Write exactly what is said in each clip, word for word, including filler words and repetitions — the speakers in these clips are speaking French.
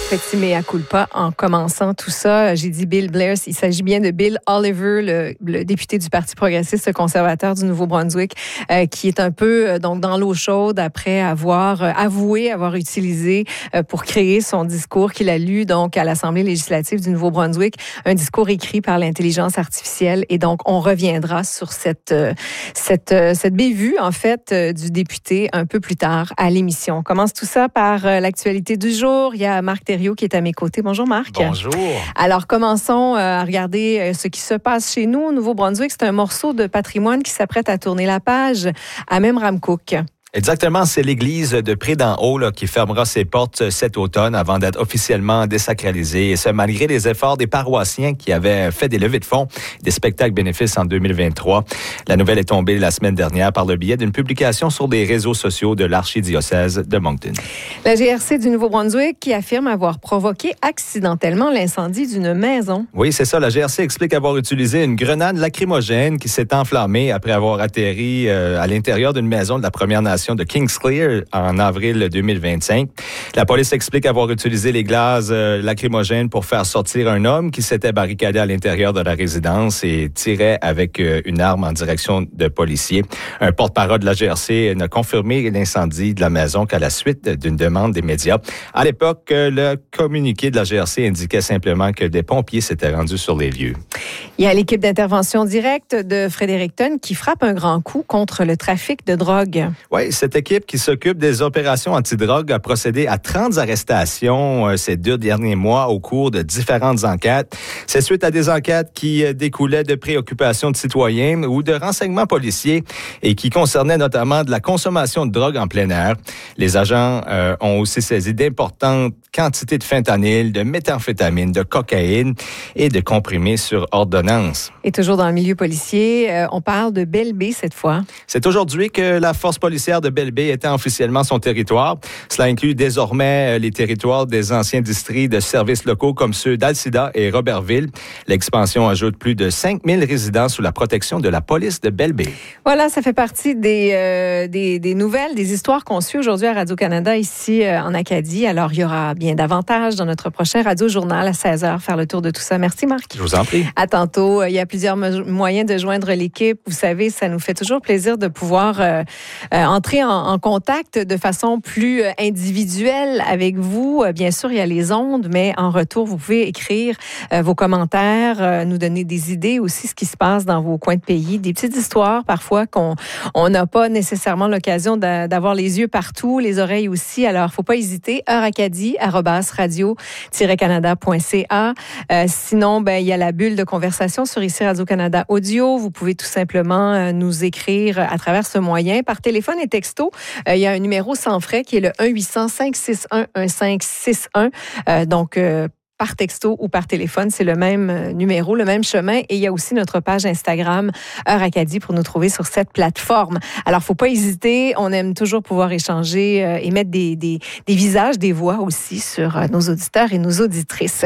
Petit mea culpa en commençant tout ça. J'ai dit Bill Blair. Il s'agit bien de Bill Oliver, le, le député du Parti progressiste conservateur du Nouveau-Brunswick, euh, qui est un peu euh, donc dans l'eau chaude après avoir euh, avoué avoir utilisé euh, pour créer son discours qu'il a lu donc à l'Assemblée législative du Nouveau-Brunswick, un discours écrit par l'intelligence artificielle. Et donc, on reviendra sur cette, euh, cette, euh, cette bévue, en fait, euh, du député un peu plus tard à l'émission. On commence tout ça par euh, l'actualité du jour. Il y a Marc Thériault qui est à mes côtés. Bonjour Marc. Bonjour. Alors commençons à regarder ce qui se passe chez nous au Nouveau-Brunswick. C'est un morceau de patrimoine qui s'apprête à tourner la page à Memramcook. Exactement, c'est l'église de Pré-d'en-Haut là, qui fermera ses portes cet automne avant d'être officiellement désacralisée. Et ce, malgré les efforts des paroissiens qui avaient fait des levées de fonds, des spectacles bénéfices en deux mille vingt-trois. La nouvelle est tombée la semaine dernière par le biais d'une publication sur des réseaux sociaux de l'archidiocèse de Moncton. La G R C du Nouveau-Brunswick qui affirme avoir provoqué accidentellement l'incendie d'une maison. Oui, c'est ça. La G R C explique avoir utilisé une grenade lacrymogène qui s'est enflammée après avoir atterri euh, à l'intérieur d'une maison de la Première Nation de Kingsclear en avril deux mille vingt-cinq. La police explique avoir utilisé les gaz euh, lacrymogènes pour faire sortir un homme qui s'était barricadé à l'intérieur de la résidence et tirait avec euh, une arme en direction de policiers. Un porte-parole de la G R C n'a confirmé l'incendie de la maison qu'à la suite d'une demande des médias. À l'époque, euh, le communiqué de la G R C indiquait simplement que des pompiers s'étaient rendus sur les lieux. Il y a l'équipe d'intervention directe de Fredericton qui frappe un grand coup contre le trafic de drogue. Oui, cette équipe qui s'occupe des opérations antidrogue a procédé à trente arrestations euh, ces deux derniers mois au cours de différentes enquêtes. C'est suite à des enquêtes qui euh, découlaient de préoccupations de citoyens ou de renseignements policiers et qui concernaient notamment de la consommation de drogue en plein air. Les agents euh, ont aussi saisi d'importantes quantités de fentanyl, de méthamphétamine, de cocaïne et de comprimés sur ordonnance. Et toujours dans le milieu policier, euh, on parle de Belle Bay cette fois. C'est aujourd'hui que la force policière de Belle Bay étend officiellement son territoire. Cela inclut désormais les territoires des anciens districts de services locaux comme ceux d'Alcida et Robertville. L'expansion ajoute plus de cinq mille résidents sous la protection de la police de Belle Bay. Voilà, ça fait partie des, euh, des, des nouvelles, des histoires qu'on suit aujourd'hui à Radio-Canada ici euh, en Acadie. Alors, il y aura bien davantage dans notre prochain Radio-Journal à seize heures, faire le tour de tout ça. Merci Marc. Je vous en prie. À tantôt. Il y a plusieurs mo- moyens de joindre l'équipe. Vous savez, ça nous fait toujours plaisir de pouvoir euh, euh, entrer en, en contact de façon plus individuelle avec vous. Bien sûr, il y a les ondes, mais en retour, vous pouvez écrire euh, vos commentaires, euh, nous donner des idées aussi, ce qui se passe dans vos coins de pays, des petites histoires parfois qu'on on n'a pas nécessairement l'occasion de, d'avoir les yeux partout, les oreilles aussi. Alors, il ne faut pas hésiter. heure acadie arobase radio tiret canada point c a. Euh, sinon, ben, il y a la bulle de conversation sur ici Radio-Canada Audio. Vous pouvez tout simplement euh, nous écrire à travers ce moyen par téléphone et texto. Euh, il y a un numéro sans frais qui est le un huit cents cinq six un un cinq six un. Euh, donc, euh, par texto ou par téléphone, c'est le même numéro, le même chemin. Et il y a aussi notre page Instagram, Heure Acadie, pour nous trouver sur cette plateforme. Alors, faut pas hésiter. On aime toujours pouvoir échanger euh, et mettre des, des, des visages, des voix aussi sur euh, nos auditeurs et nos auditrices.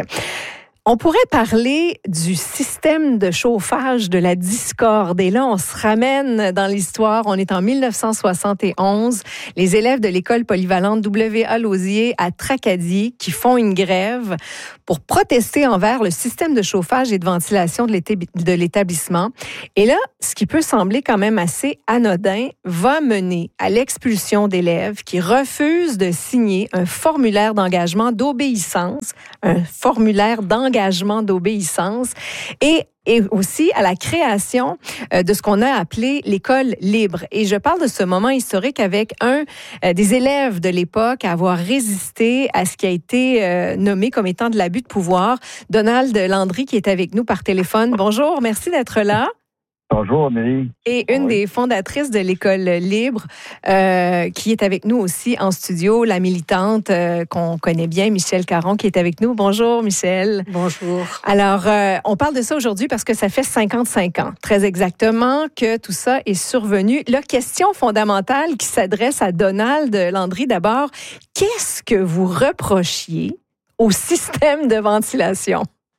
On pourrait parler du système de chauffage de la discorde. Et là, on se ramène dans l'histoire. On est en dix-neuf cent soixante et onze. Les élèves de l'école polyvalente W A Lausier à Tracadie qui font une grève pour protester envers le système de chauffage et de ventilation de l'établissement. Et là, ce qui peut sembler quand même assez anodin va mener à l'expulsion d'élèves qui refusent de signer un formulaire d'engagement d'obéissance, un formulaire d'engagement engagement d'obéissance et et aussi à la création de ce qu'on a appelé l'école libre. Et je parle de ce moment historique avec un des élèves de l'époque à avoir résisté à ce qui a été nommé comme étant de l'abus de pouvoir, Donald Landry, qui est avec nous par téléphone. Bonjour, merci d'être là. Bonjour, Amélie. Et une oui. des fondatrices de l'École libre, euh, qui est avec nous aussi en studio, la militante euh, qu'on connaît bien, Michèle Caron, qui est avec nous. Bonjour, Michèle. Bonjour. Alors, euh, on parle de ça aujourd'hui parce que ça fait cinquante-cinq ans, très exactement, que tout ça est survenu. La question fondamentale qui s'adresse à Donald Landry, d'abord, qu'est-ce que vous reprochiez au système de ventilation?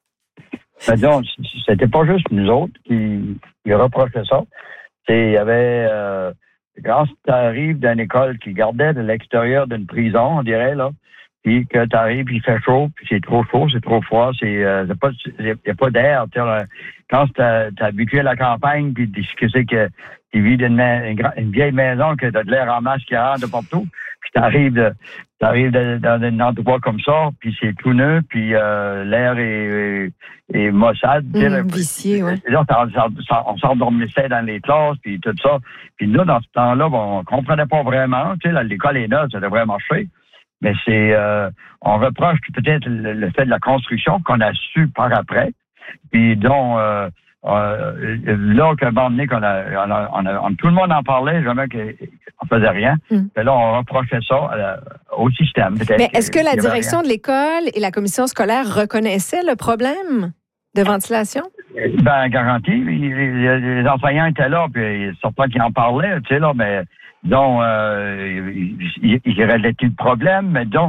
Ben, disons, c'était pas juste nous autres qui, qui reprochaient ça. C'est, il y avait, euh, quand tu arrives d'une école qui gardait de l'extérieur d'une prison, on dirait, là, puis que tu arrives, puis il fait chaud, puis c'est trop chaud, c'est trop froid, c'est euh, pas, il n'y a pas d'air. Quand tu es habitué à la campagne, puis que c'est que tu vis d'une une, une vieille maison, que tu as de l'air en masse qui rentre de partout, puis tu arrives t'arrives dans un endroit comme ça, puis c'est tout neuf, puis euh, l'air est, est, est maussade. Mmh, vicié, oui. Là, on s'endormissait dans les classes, puis tout ça. Puis nous, dans ce temps-là, bon, on comprenait pas vraiment. Tu sais, l'école est neuve, ça devrait marcher. Mais c'est, euh, on reproche peut-être le, le fait de la construction qu'on a su par après. Puis dont, euh, euh, là, qu'à un moment donné, qu'on a, on a, on a, on, tout le monde en parlait, jamais qu'on faisait rien. Mm. Mais là, on reprochait ça euh, au système. Mais est-ce que la direction de l'école et la commission scolaire reconnaissaient le problème de ventilation? Ben, garanti. Les, les enseignants étaient là, puis certains qui en parlaient, tu sais, là, mais donc, euh, il, il relatait le problème, mais donc,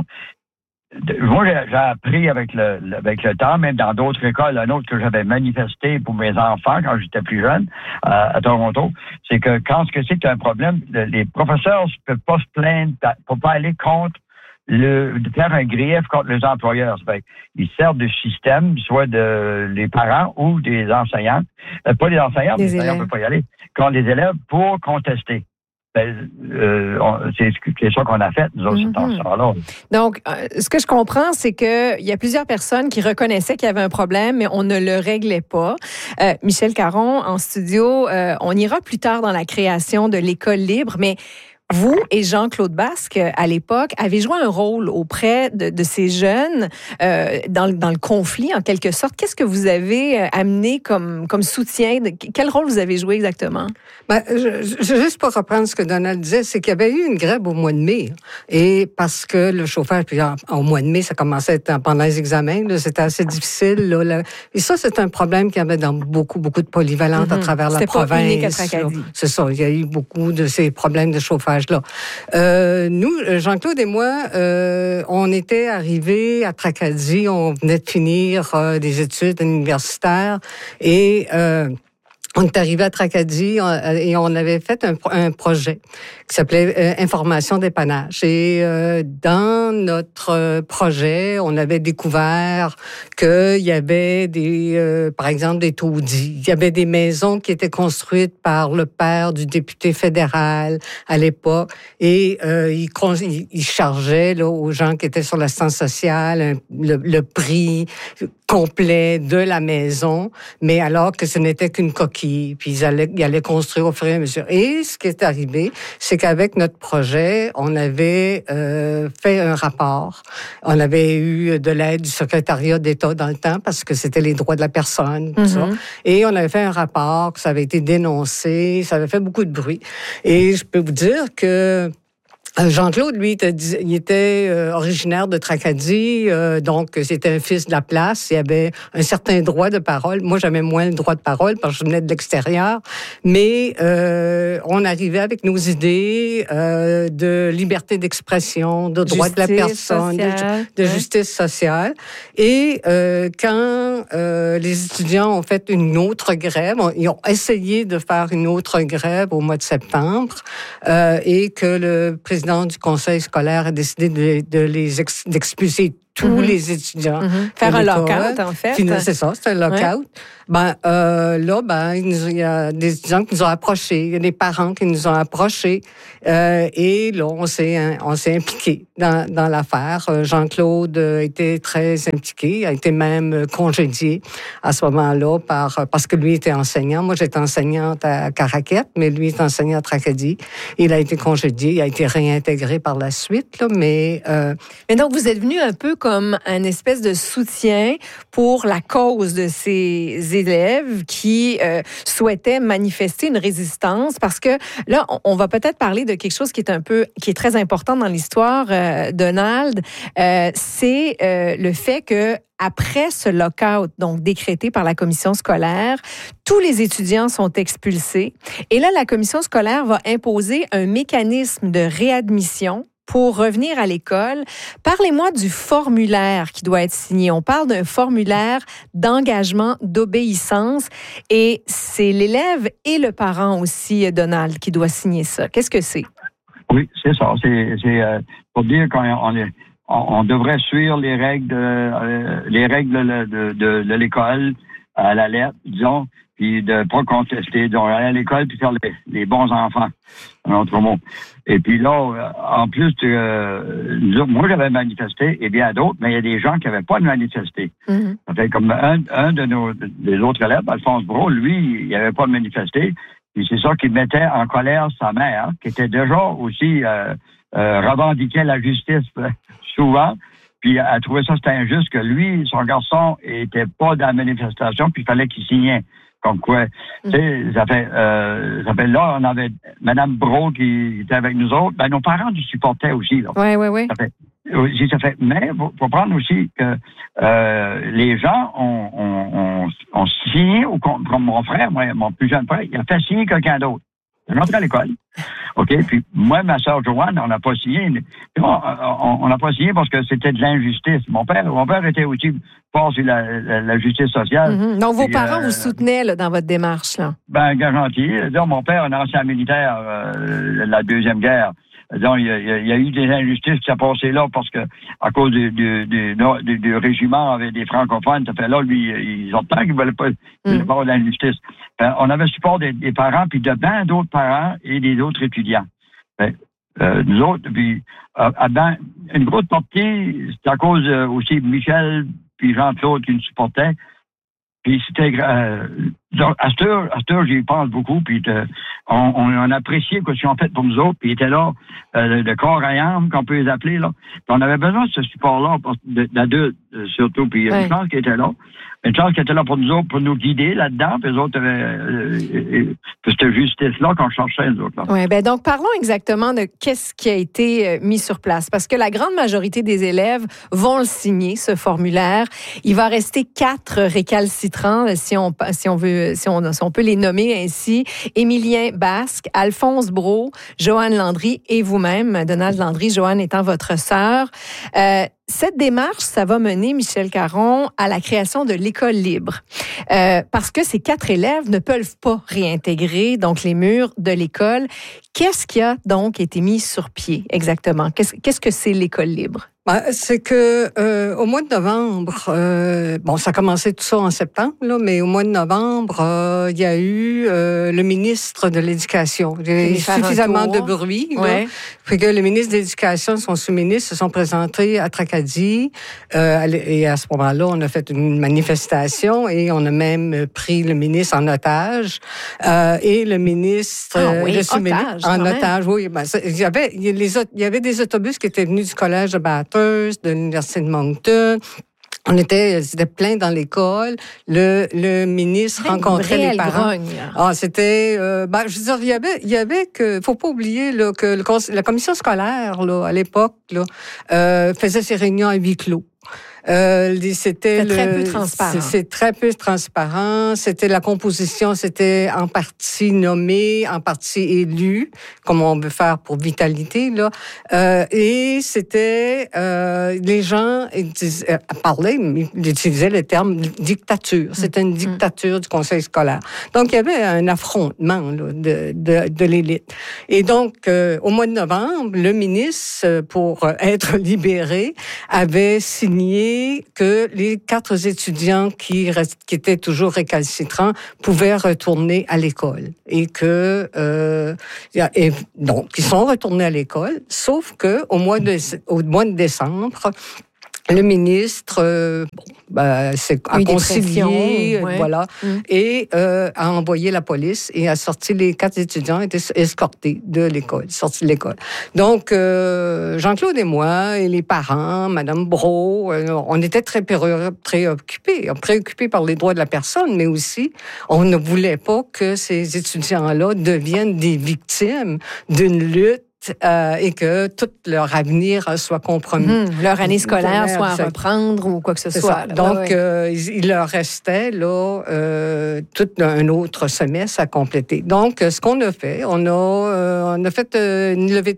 moi, j'ai appris avec le, avec le temps, même dans d'autres écoles, un autre que j'avais manifesté pour mes enfants quand j'étais plus jeune euh, à Toronto, c'est que quand ce que c'est que tu as un problème, les professeurs ne peuvent pas se plaindre, ne peuvent pas aller contre le, de faire un grief contre les employeurs. Fait, ils servent de système, soit de les parents ou des enseignants, euh, pas les enseignants, les enseignants ne peuvent pas y aller, contre les élèves pour contester. Ben, euh, c'est, c'est ça qu'on a fait, nous autres, mm-hmm. ce là Donc, euh, ce que je comprends, c'est qu'il y a plusieurs personnes qui reconnaissaient qu'il y avait un problème, mais on ne le réglait pas. Euh, Michel Caron, en studio, euh, on ira plus tard dans la création de l'école libre, mais vous et Jean-Claude Basque, à l'époque, avez joué un rôle auprès de, de ces jeunes euh, dans, dans le conflit, en quelque sorte. Qu'est-ce que vous avez amené comme, comme soutien? Quel rôle vous avez joué exactement? Ben, je, je, juste pour reprendre ce que Donald disait, c'est qu'il y avait eu une grève au mois de mai. Et parce que le chauffage, puis en, au mois de mai, ça commençait à être pendant les examens, là, c'était assez difficile. Là, là. Et ça, c'est un problème qu'il y avait dans beaucoup, beaucoup de polyvalentes mm-hmm. à travers la c'était province. Pas unique à Tracadie. C'est ça. Il y a eu beaucoup de ces problèmes de chauffage. Là. Euh, nous, Jean-Claude et moi, euh, on était arrivés à Tracadie, on venait de finir euh, des études universitaires et euh, on est arrivé à Tracadie et on avait fait un, un projet qui s'appelait euh, Information dépannage. Et euh, dans notre projet, on avait découvert qu'il y avait des, euh, par exemple, des taudis. Il y avait des maisons qui étaient construites par le père du député fédéral à l'époque et euh, il, il, il chargeait là, aux gens qui étaient sur l'assistance sociale un, le, le prix complet de la maison, mais alors que ce n'était qu'une coquille. Puis ils allaient, ils allaient construire au fur et à mesure. Et ce qui est arrivé, c'est qu'avec notre projet, on avait euh, fait un rapport. On avait eu de l'aide du secrétariat d'État dans le temps parce que c'était les droits de la personne, tout mm-hmm. ça. Et on avait fait un rapport, ça avait été dénoncé, ça avait fait beaucoup de bruit. Et je peux vous dire que Jean-Claude, lui, il était euh, originaire de Tracadie, euh, donc c'était un fils de la place. Il y avait un certain droit de parole. Moi, j'avais moins le droit de parole parce que je venais de l'extérieur. Mais euh, on arrivait avec nos idées euh, de liberté d'expression, de droit de la personne, sociale, de, de ouais. justice sociale. Et euh, quand euh, les étudiants ont fait une autre grève, on, ils ont essayé de faire une autre grève au mois de septembre, euh, et que le président du conseil scolaire a décidé de, de les ex, d'expulser tous mm-hmm. les étudiants. Mm-hmm. Faire un lock-out, en fait. Puis, c'est ça, c'est un lock-out. Ouais. Ben, euh, là, ben, il, nous, il y a des étudiants qui nous ont approchés, il y a des parents qui nous ont approchés, euh, et là, on s'est, on s'est impliqués dans, dans l'affaire. Jean-Claude a été très impliqué, a été même congédié à ce moment-là par, parce que lui était enseignant. Moi, j'étais enseignante à Caraquette, mais lui est enseignant à Tracadie. Il a été congédié, il a été réintégré par la suite, là, mais... Euh, mais donc, vous êtes venu un peu comme un espèce de soutien pour la cause de ces élèves qui euh, souhaitaient manifester une résistance, parce que là, on, on va peut-être parler de quelque chose qui est un peu, qui est très important dans l'histoire, euh, Donald, euh, c'est euh, le fait que après ce lock-out, donc décrété par la commission scolaire, tous les étudiants sont expulsés. Et là, la commission scolaire va imposer un mécanisme de réadmission pour revenir à l'école. Parlez-moi du formulaire qui doit être signé. On parle d'un formulaire d'engagement d'obéissance et c'est l'élève et le parent aussi, Donald, qui doit signer ça. Qu'est-ce que c'est? Oui, c'est ça. C'est, c'est euh, pour dire qu'on on est, on, on devrait suivre les règles de, euh, les règles de, de, de, de l'école à la lettre, disons, puis de pas contester, donc aller à l'école puis faire les, les bons enfants, en autre mot. Et puis là, en plus, euh, moi j'avais manifesté, et bien d'autres, mais il y a des gens qui n'avaient pas manifesté. Mm-hmm. Ça fait comme un, un de nos des autres élèves, Alphonse Brault, lui, il n'avait pas manifesté. Puis c'est ça qui mettait en colère sa mère, qui était déjà aussi euh, euh, revendiquait la justice euh, souvent. Puis elle trouvait ça c'était injuste que lui, son garçon, était pas dans la manifestation, puis il fallait qu'il signait. Comme quoi, mm. tu sais, ça fait, euh, ça fait là, on avait Mme Brault qui était avec nous autres. Ben, nos parents nous supportaient aussi, là. Oui, oui, oui. Ça fait, oui, ça fait, mais il faut prendre aussi que euh, les gens ont, ont, ont, ont signé, ou comme mon frère, moi, mon plus jeune frère, il a fait signer quelqu'un d'autre. Je suis rentré à l'école. OK? Puis moi, ma sœur Joanne, on n'a pas signé. On n'a pas signé parce que c'était de l'injustice. Mon père, mon père était aussi fort sur la, la, la justice sociale. Mm-hmm. Donc, vos puis, parents euh, vous soutenaient là, dans votre démarche, là? Ben, garanti. Donc, mon père, un ancien militaire euh, la Deuxième Guerre. Donc, il y, a, il y a eu des injustices qui sont passées là parce que, à cause du, du, du, du, du régiment avec des francophones, ça fait là, lui, ils ont tant qu'ils ne veulent pas, mm. pas d'injustice. Ben, on avait le support des, des parents, puis de bien d'autres parents et des autres étudiants. Ben, euh, nous autres, puis, euh, ben, une grosse partie, c'est à cause euh, aussi de Michel puis Jean-Claude qui nous supportaient. Puis c'était euh, à cette heure, à cette heure, j'y pense beaucoup. Puis de, on, on appréciait ce qu'ils ont fait pour nous autres. Puis ils étaient là, euh, de corps à âme, qu'on peut les appeler là. Puis on avait besoin de ce support-là, d'adultes surtout. Puis ouais. Une chance qu'ils étaient là. Une chance qu'ils étaient là pour nous autres, pour nous guider là-dedans. Puis les autres avaient euh, euh, cette justice-là qu'on cherchait, nous autres. Oui, bien donc parlons exactement de qu'est-ce qui a été mis sur place. Parce que la grande majorité des élèves vont le signer, ce formulaire. Il va rester quatre récalcitrants, si on, si on veut, si on, si on peut les nommer ainsi. Émilien Basque, Alphonse Brault, Joanne Landry et vous-même, Donald Landry, Joanne étant votre sœur. Euh, Cette démarche, ça va mener, Michel Caron, à la création de l'école libre. Euh, parce que ces quatre élèves ne peuvent pas réintégrer donc les murs de l'école. Qu'est-ce qui a donc été mis sur pied exactement? Qu'est-ce, qu'est-ce que c'est l'école libre? Ben, c'est que euh, au mois de novembre, euh, bon, ça a commencé tout ça en septembre, là, mais au mois de novembre, euh, il y a eu euh, le ministre de l'Éducation. Il y a eu suffisamment de bruit. Ouais. Fait que le ministre de l'Éducation et son sous-ministre se sont présentés à Tracadie. Euh, et à ce moment-là, on a fait une manifestation et on a même pris le ministre en otage. Euh, et le ministre... Ah oui, le otage, en otage, oui. Ben, ça, il, y avait, il, y avait les, il y avait des autobus qui étaient venus du collège de Bathurst, de l'Université de Moncton. On était, c'était plein dans l'école. Le, le ministre Très rencontrait les parents. Grogne. Ah, c'était, euh, ben, je veux dire, il y avait, il y avait que, faut pas oublier là que le, la commission scolaire là à l'époque là euh, faisait ses réunions à huis clos. Euh, c'était c'est très le, peu transparent. C'est, c'est très peu transparent. C'était la composition, c'était en partie nommé, en partie élu, comme on veut faire pour Vitalité là. Euh, et c'était euh, les gens ils disaient, euh, parlaient, ils utilisaient le terme dictature. C'était une dictature du conseil scolaire. Donc il y avait un affrontement là, de, de, de l'élite. Et donc euh, au mois de novembre, le ministre, pour être libéré, avait signé que les quatre étudiants qui, rest, qui étaient toujours récalcitrants pouvaient retourner à l'école. Et que, euh, et donc, ils sont retournés à l'école, sauf que au mois de, au mois de décembre, le ministre, euh, bon, ben, c'est a concilié, ouais. Voilà, mmh. et euh, a envoyé la police et a sorti les quatre étudiants étaient escortés de l'école, sortis de l'école. Donc euh, Jean-Claude et moi et les parents, Madame Brault, euh, on était très préoccupés, préoccupés par les droits de la personne, mais aussi on ne voulait pas que ces étudiants-là deviennent des victimes d'une lutte. Euh, et que tout leur avenir soit compromis. Mmh, leur année scolaire soit à reprendre ou quoi que ce c'est soit. Là, Donc, ouais. euh, il, il leur restait là euh, tout un autre semestre à compléter. Donc, ce qu'on a fait, on a, euh, on a fait euh, une levée de fonds.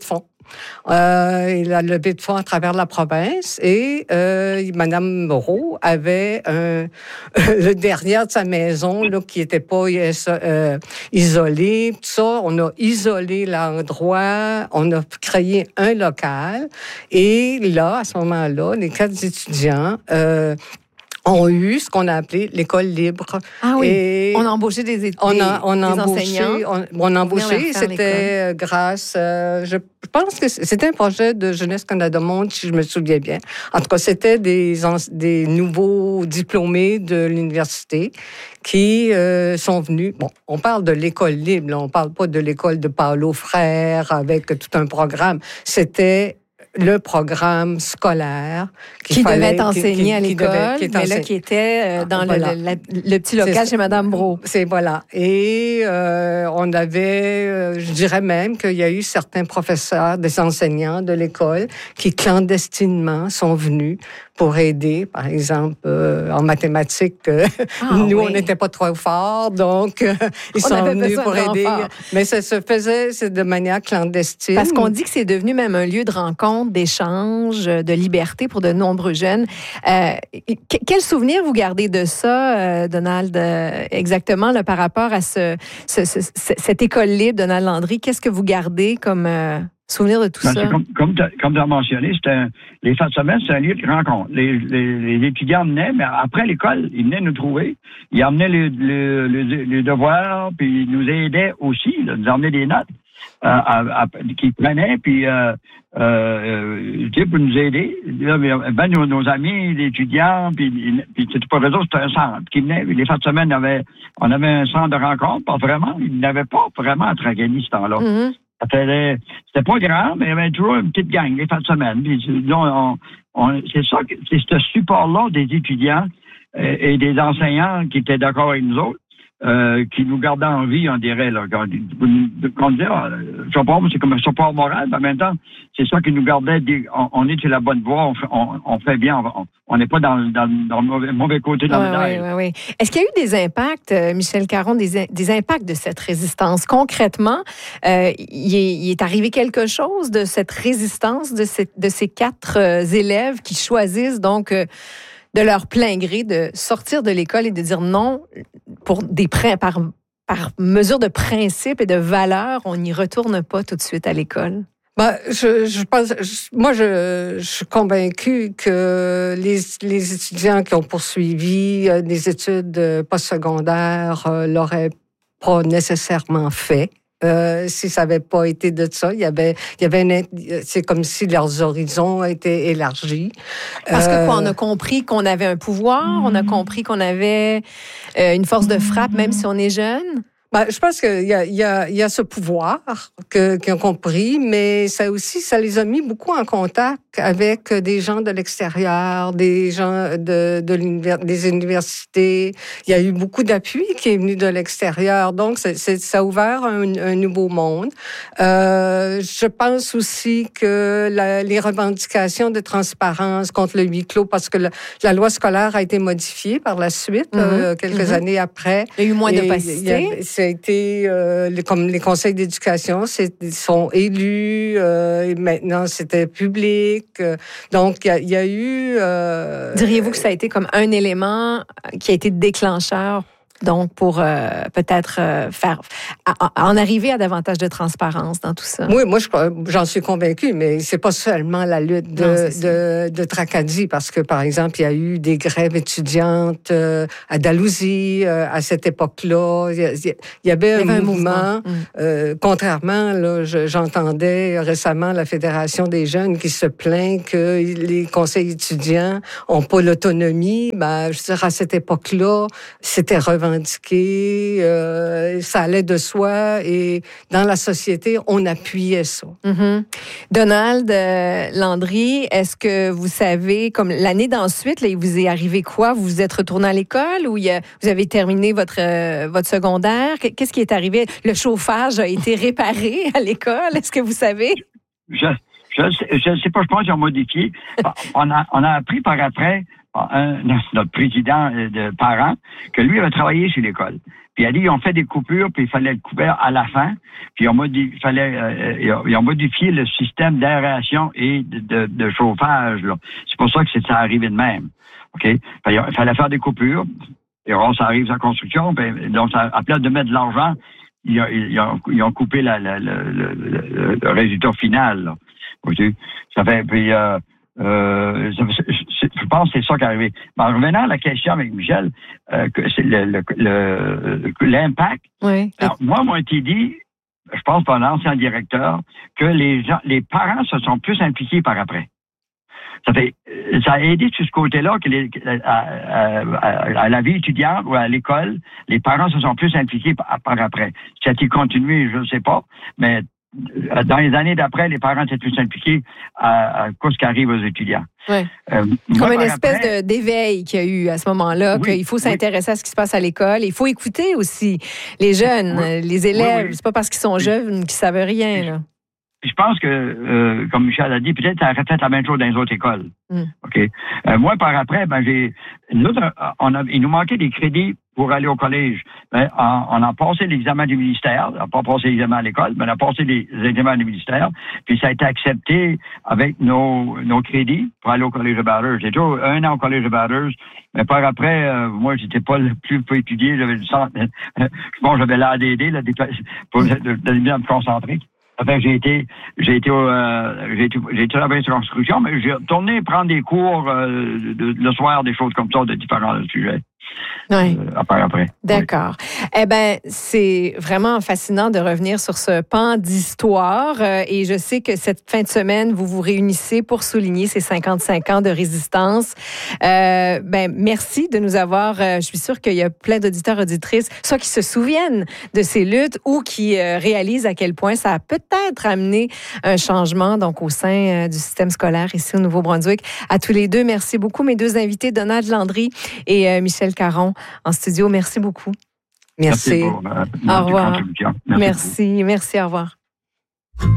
Euh, il a levé de fonds à travers la province et euh, Mme Moreau avait un, le derrière de sa maison là, qui n'était pas euh, isolé. Tout ça, on a isolé l'endroit, on a créé un local et là, à ce moment-là, les quatre étudiants euh, ont eu ce qu'on a appelé l'école libre. Ah oui, et on a embauché des, des, on a, on a des embauché, enseignants. On, on a embauché, c'était grâce, euh, je pense que c'était un projet de Jeunesse Canada Monde, si je me souviens bien. En tout cas, c'était des, des nouveaux diplômés de l'université qui euh, sont venus. Bon, on parle de l'école libre, là, on parle pas de l'école de Paulo Frère avec tout un programme. C'était le programme scolaire qui fallait, devait être enseigné qui, qui, à l'école, mais enseigné. Là, qui était euh, dans voilà. le, le, le petit local chez Mme Brault. C'est voilà. Et euh, on avait, euh, je dirais même qu'il y a eu certains professeurs, des enseignants de l'école qui clandestinement sont venus pour aider, par exemple, euh, en mathématiques. Euh, ah, nous, oui. on n'était pas trop forts, donc euh, ils on sont venus pour aider. Mais ça se faisait c'est de manière clandestine. Parce qu'on dit que c'est devenu même un lieu de rencontre, d'échange, de liberté pour de nombreux jeunes. Euh, quel souvenir vous gardez de ça, euh, Donald, euh, exactement là, par rapport à ce, ce, ce, cette école libre, Donald Landry? Qu'est-ce que vous gardez comme... Euh, souvenir de tout ben, ça? Comme, comme tu as mentionné, c'était un, les fins de semaine, c'est un lieu de rencontre. Les, les, les étudiants venaient, mais après l'école, ils venaient nous trouver. Ils amenaient les, les, les, les devoirs, puis ils nous aidaient aussi, là, nous amenaient des notes euh, à, à, qu'ils prenaient, puis euh, euh, tu sais, pour nous aider. Là, ben, nos, nos amis, les étudiants, puis, puis c'était pas réseau, c'était un centre qui venait. Les fins de semaine, on avait, on avait un centre de rencontre, pas vraiment. Ils n'avaient pas vraiment à Tracadie ce temps-là. Mm-hmm. C'était pas grand, mais il y avait toujours une petite gang, les fins de semaine. Puis, on, on, c'est ça, c'est ce support-là des étudiants euh, et des enseignants qui étaient d'accord avec nous autres, euh, qui nous gardaient en vie, on dirait. Là, quand, quand on disait, euh, support, c'est comme un support moral, mais en même temps, c'est ça qui nous gardait. On, on est sur la bonne voie, on fait, on, on fait bien, on n'est pas dans, dans, dans le mauvais, mauvais côté de la médaille. Oui, oui, oui. Est-ce qu'il y a eu des impacts, euh, Michel Caron, des, des impacts de cette résistance? Concrètement, euh, il, est, il est arrivé quelque chose de cette résistance de, cette, de ces quatre euh, élèves qui choisissent donc euh, de leur plein gré de sortir de l'école et de dire non pour des par, par mesure de principe et de valeur, on n'y retourne pas tout de suite à l'école? Ben, je, je pense, je, moi, je, je suis convaincue que les, les étudiants qui ont poursuivi euh, des études postsecondaires euh, l'auraient pas nécessairement fait. Euh, si ça n'avait pas été de ça, il y avait, il y avait une, c'est comme si leurs horizons étaient élargis. Parce que quoi, on a compris qu'on avait un pouvoir, mm-hmm. on a compris qu'on avait euh, une force de frappe, même si on est jeune. Ben, je pense qu'il y a, il y a, il y a ce pouvoir que, qu'ils ont compris, mais ça aussi, ça les a mis beaucoup en contact avec des gens de l'extérieur, des gens de, de l'univers, des universités. Il y a eu beaucoup d'appui qui est venu de l'extérieur, donc c'est, c'est, ça a ouvert un, un nouveau monde. Euh, je pense aussi que la, les revendications de transparence contre le huis clos, parce que la, la loi scolaire a été modifiée par la suite, mm-hmm. euh, quelques mm-hmm. années après. Il y a eu moins d'opacité. Ça a été, euh, comme les conseils d'éducation c'est, sont élus, euh, et maintenant c'était public. Euh, donc, il y, y a eu... Euh, Diriez-vous que ça a été comme un élément qui a été déclencheur donc pour euh, peut-être euh, faire à, à en arriver à davantage de transparence dans tout ça? Oui, moi, je, j'en suis convaincue, mais c'est pas seulement la lutte de, non, de, de Tracadie, parce que, par exemple, il y a eu des grèves étudiantes euh, à Dalhousie euh, à cette époque-là. Il y, il y avait un, il y avait mouvement. Un mouvement. Euh, contrairement, là, je, j'entendais récemment la Fédération des jeunes qui se plaint que les conseils étudiants ont pas l'autonomie. Ben, je veux dire, à cette époque-là, c'était revendiqué. Indiqué, euh, ça allait de soi et dans la société, on appuyait ça. Mm-hmm. Donald euh, Landry, est-ce que vous savez, comme l'année d'ensuite, là, il vous est arrivé quoi? Vous vous êtes retourné à l'école ou il y a, vous avez terminé votre, euh, votre secondaire? Qu'est-ce qui est arrivé? Le chauffage a été réparé à l'école? Est-ce que vous savez? Je, Je ne sais pas, je pense qu'ils ont modifié. On a, on a appris par après, un, notre président de parents, que lui avait travaillé sur l'école. Puis il a dit, ils ont fait des coupures, puis il fallait le couvert à la fin. Puis ils ont, modi- il fallait, euh, ils ont modifié le système d'aération et de, de, de chauffage. Là. C'est pour ça que c'est, ça arrivé de même. OK? Il fallait faire des coupures. Et alors, ça arrive en construction. Puis, donc, ça, à place de mettre de l'argent, ils ont, ils ont, ils ont coupé la, la, la, le, le, le résultat final. Là. Okay? Ça fait, puis, euh, euh, je pense que c'est ça qui est arrivé. Mais en revenant à la question avec Michel, euh, que c'est le, le, le, l'impact. Oui. Alors, moi, moi, été dit, je pense par l'ancien directeur, que les gens, les parents se sont plus impliqués par après. Ça fait, ça a aidé sur ce côté-là que les, à, à, à, à la vie étudiante ou à l'école, les parents se sont plus impliqués par, par après. Ça a-t-il continué, je ne sais pas, mais dans les années d'après, les parents étaient plus impliqués à, à quoi ce qui arrive aux étudiants. Ouais. Euh, Comme une espèce après, de, d'éveil qu'il y a eu à ce moment-là, oui, qu'il faut s'intéresser oui. à ce qui se passe à l'école. Il faut écouter aussi les jeunes, oui. les élèves. Oui, oui. C'est pas parce qu'ils sont oui. jeunes qu'ils savent rien. Là. Je pense que, euh, comme Michel a dit, peut-être ça aurait fait la même chose dans les autres écoles. Mm. OK. Euh, moi, par après, ben j'ai, nous, on a, il nous manquait des crédits pour aller au collège. Ben, on, on a passé l'examen du ministère. On n'a pas passé l'examen à l'école, mais on a passé les examens du ministère. Puis ça a été accepté avec nos, nos crédits pour aller au collège de Bathurst. J'ai toujours un an au collège de Bathurst. Mais par après, euh, moi, j'étais pas le plus pour étudier. J'avais le centre. Je pense que j'avais l'A D D, là, pour me concentrer. Enfin, j'ai été, j'ai été, euh, j'ai été, j'ai été travaillé sur la construction, mais j'ai retourné prendre des cours euh, de, de, le soir, des choses comme ça, de différents sujets. Oui. Euh, après, après. D'accord. Oui. Eh bien, c'est vraiment fascinant de revenir sur ce pan d'histoire. Euh, et je sais que cette fin de semaine, vous vous réunissez pour souligner ces cinquante-cinq ans de résistance. Euh, ben, merci de nous avoir... Euh, je suis sûre qu'il y a plein d'auditeurs, auditrices, soit qui se souviennent de ces luttes ou qui euh, réalisent à quel point ça a peut-être amené un changement donc, au sein euh, du système scolaire ici au Nouveau-Brunswick. À tous les deux, merci beaucoup. Mes deux invités, Donald Landry et euh, Michel Caron en studio. Merci beaucoup. Merci. Merci pour, euh, au revoir. Merci, merci, merci, au revoir.